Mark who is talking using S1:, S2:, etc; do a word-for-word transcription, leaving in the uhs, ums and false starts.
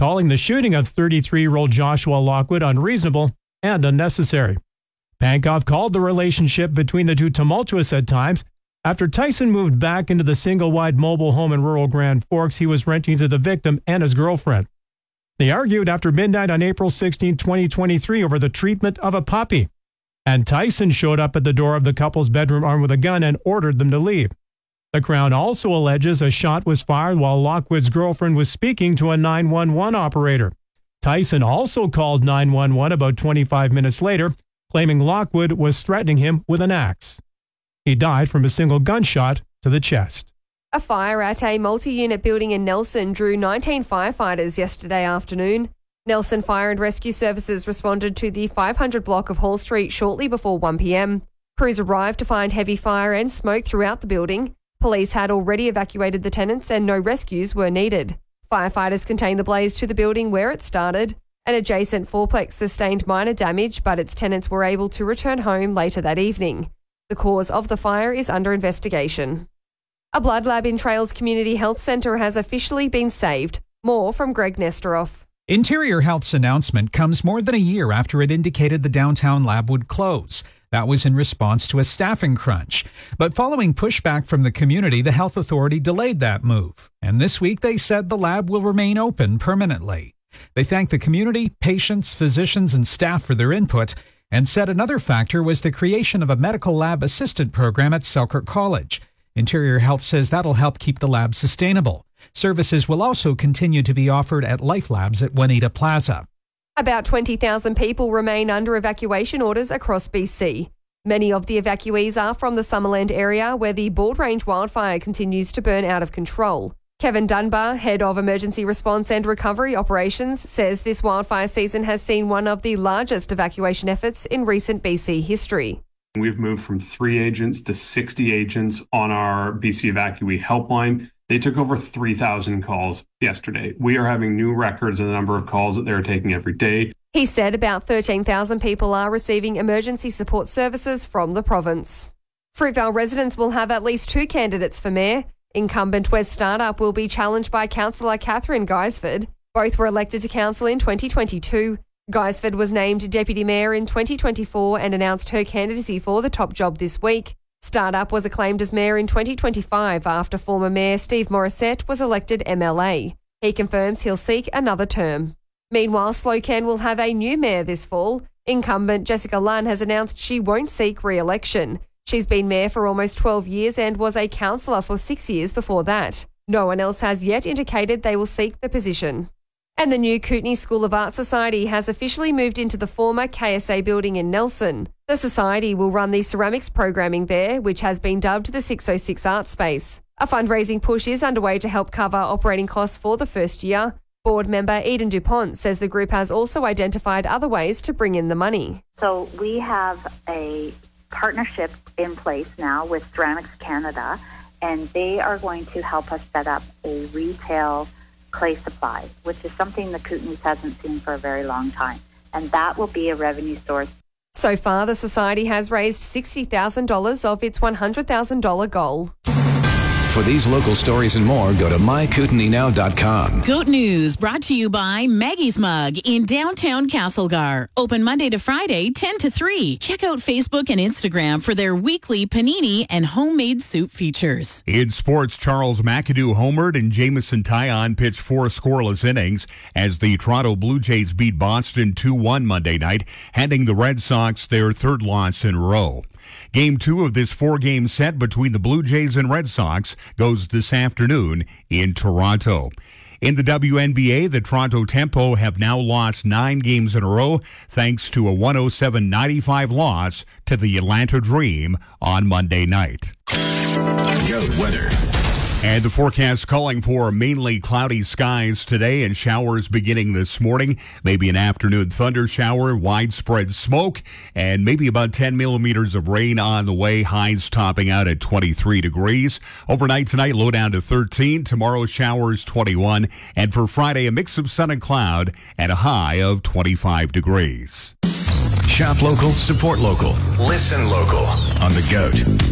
S1: calling the shooting of thirty-three-year-old Joshua Lockwood unreasonable and unnecessary. Pankow called the relationship between the two tumultuous at times after Tyson moved back into the single-wide mobile home in rural Grand Forks he was renting to the victim and his girlfriend. They argued after midnight on April sixteenth, twenty twenty-three over the treatment of a puppy. And Tyson showed up at the door of the couple's bedroom armed with a gun and ordered them to leave. The Crown also alleges a shot was fired while Lockwood's girlfriend was speaking to a nine one one operator. Tyson also called nine one one about twenty-five minutes later, claiming Lockwood was threatening him with an axe. He died from a single gunshot to the chest.
S2: A fire at a multi-unit building in Nelson drew nineteen firefighters yesterday afternoon. Nelson Fire and Rescue Services responded to the five hundred block of Hall Street shortly before one p.m. Crews arrived to find heavy fire and smoke throughout the building. Police had already evacuated the tenants and no rescues were needed. Firefighters contained the blaze to the building where it started. An adjacent fourplex sustained minor damage, but its tenants were able to return home later that evening. The cause of the fire is under investigation. A blood lab in Trails Community Health Centre has officially been saved. More from Greg Nesteroff.
S3: Interior Health's announcement comes more than a year after it indicated the downtown lab would close. That was in response to a staffing crunch. But following pushback from the community, the health authority delayed that move. And this week they said the lab will remain open permanently. They thanked the community, patients, physicians, and staff for their input, and said another factor was the creation of a medical lab assistant program at Selkirk College. Interior Health says that'll help keep the lab sustainable. Services will also continue to be offered at Life Labs at Juanita Plaza.
S2: About twenty thousand people remain under evacuation orders across B C. Many of the evacuees are from the Summerland area where the Bald Range wildfire continues to burn out of control. Kevin Dunbar, Head of Emergency Response and Recovery Operations, says this wildfire season has seen one of the largest evacuation efforts in recent B C history.
S4: We've moved from three agents to sixty agents on our B C evacuee helpline. They took over three thousand calls yesterday. We are having new records in the number of calls that they're taking every day.
S2: He said about thirteen thousand people are receiving emergency support services from the province. Fruitvale residents will have at least two candidates for mayor. Incumbent West Startup will be challenged by Councillor Catherine Guisford. Both were elected to council in twenty twenty-two. Guisford was named Deputy Mayor in twenty twenty-four and announced her candidacy for the top job this week. Startup was acclaimed as Mayor in twenty twenty-five after former Mayor Steve Morissette was elected M L A. He confirms he'll seek another term. Meanwhile, Slocan will have a new mayor this fall. Incumbent Jessica Lunn has announced she won't seek re-election. She's been mayor for almost twelve years and was a councillor for six years before that. No one else has yet indicated they will seek the position. And the new Kootenay School of Art Society has officially moved into the former K S A building in Nelson. The society will run the ceramics programming there, which has been dubbed the six oh six Art Space. A fundraising push is underway to help cover operating costs for the first year. Board member Eden DuPont says the group has also identified other ways to bring in the money.
S5: So we have a partnership in place now with Ceramics Canada, and they are going to help us set up a retail clay supply, which is something the Kootenays hasn't seen for a very long time. And that will be a revenue source.
S2: So far, the Society has raised sixty thousand dollars of its one hundred thousand dollars goal.
S6: For these local stories and more, go to my kootenay now dot com.
S7: Goat News brought to you by Maggie's Mug in downtown Castlegar. Open Monday to Friday, ten to three. Check out Facebook and Instagram for their weekly panini and homemade soup features.
S8: In sports, Charles McAdoo homered and Jamison Taillon pitched four scoreless innings as the Toronto Blue Jays beat Boston two one Monday night, handing the Red Sox their third loss in a row. Game two of this four-game set between the Blue Jays and Red Sox goes this afternoon in Toronto. In the W N B A, the Toronto Tempo have now lost nine games in a row thanks to a one oh seven ninety-five loss to the Atlanta Dream on Monday night.
S6: Goat weather.
S8: And the forecast calling for mainly cloudy skies today and showers beginning this morning. Maybe an afternoon thunder shower, widespread smoke, and maybe about ten millimeters of rain on the way. Highs topping out at twenty-three degrees. Overnight tonight, low down to thirteen. Tomorrow, showers twenty-one. And for Friday, a mix of sun and cloud and a high of twenty-five degrees.
S6: Shop local, support local. Listen local on The Goat.